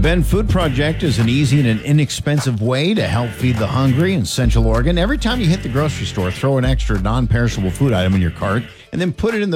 Ben Food Project is an easy and an inexpensive way to help feed the hungry in Central Oregon. Every time you hit the grocery store, throw an extra non-perishable food item in your cart and then put it in the